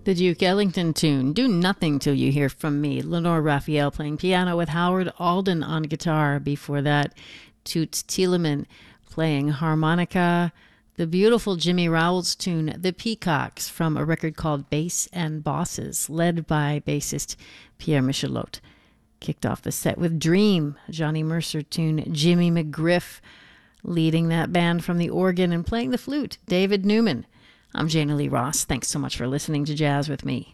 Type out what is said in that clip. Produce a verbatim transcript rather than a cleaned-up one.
The Duke Ellington tune, Do Nothing Till You Hear From Me. Lenore Raphael playing piano with Howard Alden on guitar. Before that, Toots Thielemann playing harmonica. The beautiful Jimmy Rowell's tune, The Peacocks, from a record called Bass and Bosses, led by bassist Pierre Michelot. Kicked off the set with Dream, Johnny Mercer tune, Jimmy McGriff leading that band from the organ and playing the flute, David Newman. I'm Jana Lee Ross. Thanks so much for listening to Jazz with Me.